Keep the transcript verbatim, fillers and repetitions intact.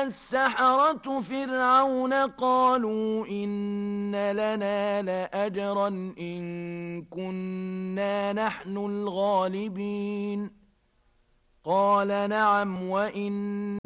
السحرة فرعون قالوا إن لنا لأجرا إن كنا نحن الغالبين قال نعم وإن